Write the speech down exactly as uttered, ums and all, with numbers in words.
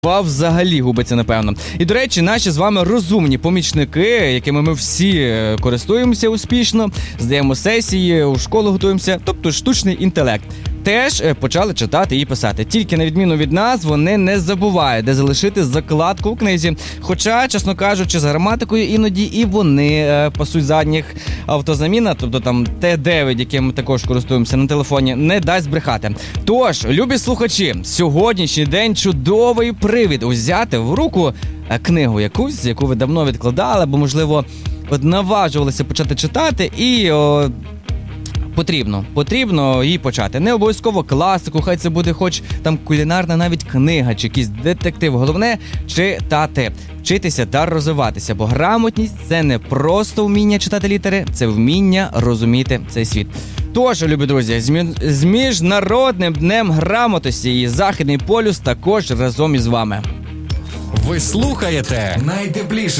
взагалі губиться, напевно. І, до речі, наші з вами розумні помічники, якими ми всі користуємося успішно, здаємо сесії, у школу готуємося, тобто штучний інтелект, теж почали читати і писати. Тільки на відміну від нас, вони не забувають, де залишити закладку в книзі. Хоча, чесно кажучи, з граматикою іноді і вони е, пасуть задніх. Автозаміна, тобто там Т дев'ять, яким ми також користуємося на телефоні, не дасть брехати. Тож, любі слухачі, сьогоднішній день чудовий привід узяти в руку книгу якусь, яку ви давно відкладали, або, можливо, от наважувалися почати читати і... О, Потрібно, потрібно її почати. Не обов'язково класику, хай це буде хоч там кулінарна навіть книга чи якийсь детектив. Головне – читати, вчитися та розвиватися, бо грамотність – це не просто вміння читати літери, це вміння розуміти цей світ. Тож, любі друзі, з Міжнародним днем грамотності і Західний полюс також разом із вами. Ви слухаєте найтепліше